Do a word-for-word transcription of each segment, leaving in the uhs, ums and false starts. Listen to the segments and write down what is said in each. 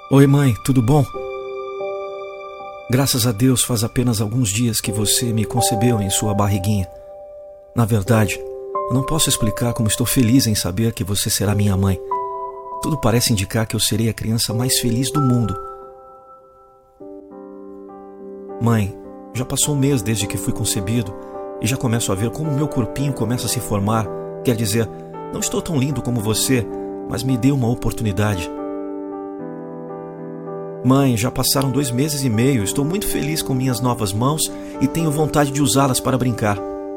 Oi, mãe, tudo bom? Graças a Deus faz apenas alguns dias que você me concebeu em sua barriguinha. Na verdade, eu não posso explicar como estou feliz em saber que você será minha mãe. Tudo parece indicar que eu serei a criança mais feliz do mundo. Mãe, já passou um mês desde que fui concebido e já começo a ver como meu corpinho começa a se formar. Quer dizer, não estou tão lindo como você, mas me dê uma oportunidade. Mãe, já passaram dois meses e meio, estou muito feliz com minhas novas mãos e tenho vontade de usá-las para brincar.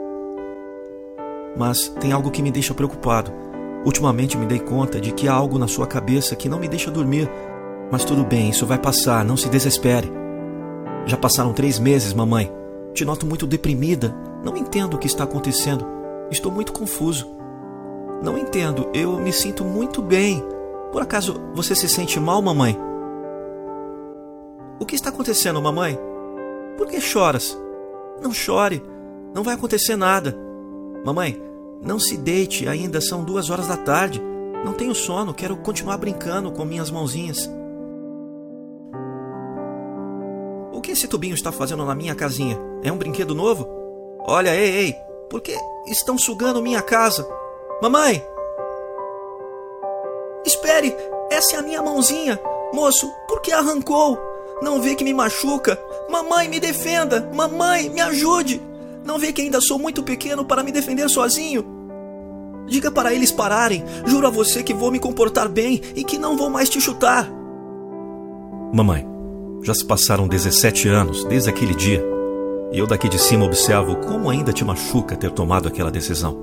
Mas tem algo que me deixa preocupado. Ultimamente me dei conta de que há algo na sua cabeça que não me deixa dormir. Mas tudo bem, isso vai passar, não se desespere. Já passaram três meses, mamãe. Te noto muito deprimida. Não entendo o que está acontecendo. Estou muito confuso. Não entendo, eu me sinto muito bem. Por acaso você se sente mal, mamãe? O que está acontecendo, mamãe? Por que choras? Não chore, não vai acontecer nada. Mamãe, não se deite, ainda são duas horas da tarde. Não tenho sono, quero continuar brincando com minhas mãozinhas. O que esse tubinho está fazendo na minha casinha? É um brinquedo novo? Olha, ei, ei, por que estão sugando minha casa? Mamãe! Espere, essa é a minha mãozinha. Moço, por que arrancou? Não vê que me machuca? Mamãe, me defenda! Mamãe, me ajude! Não vê que ainda sou muito pequeno para me defender sozinho? Diga para eles pararem. Juro a você que vou me comportar bem e que não vou mais te chutar. Mamãe, já se passaram dezessete anos desde aquele dia e eu daqui de cima observo como ainda te machuca ter tomado aquela decisão.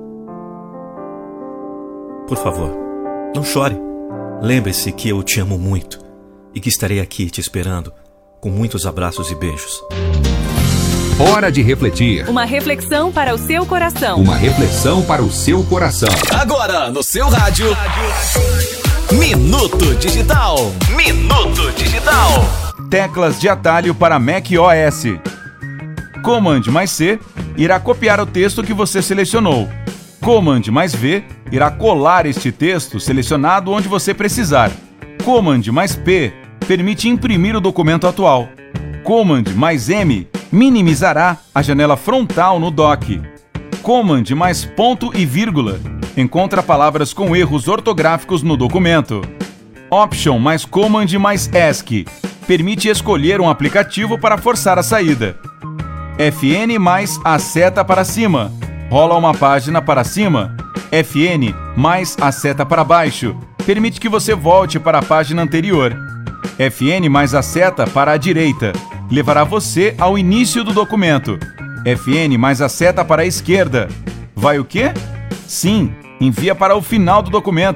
Por favor, não chore. Lembre-se que eu te amo muito e que estarei aqui te esperando com muitos abraços e beijos. Hora de refletir. Uma reflexão para o seu coração. Uma reflexão para o seu coração. Agora no seu rádio. Minuto Digital. Minuto Digital. Teclas de atalho para macOS. Command mais C irá copiar o texto que você selecionou. Command mais V irá colar este texto selecionado onde você precisar. Command mais P permite imprimir o documento atual. Command mais M minimizará a janela frontal no dock. Command mais ponto e vírgula encontra palavras com erros ortográficos no documento. Option mais Command mais ESC permite escolher um aplicativo para forçar a saída. F N mais a seta para cima rola uma página para cima. F N mais a seta para baixo permite que você volte para a página anterior. F N mais a seta para a direita levará você ao início do documento. F N mais a seta para a esquerda. Vai o quê? Sim, envia para o final do documento.